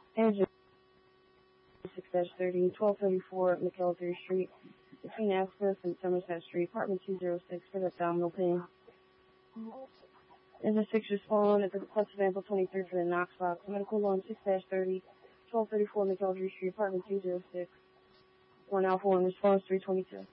Engine 6-30, 1234 McElderry Street, between Asquith and Somerset Street, apartment 206, for abdominal pain. Engine 6 respond at the request of Ample 23 for the Knox box. Medical alarm 6-30, 1234 McElderry Street, apartment 206. 1 Alpha 1 response 322.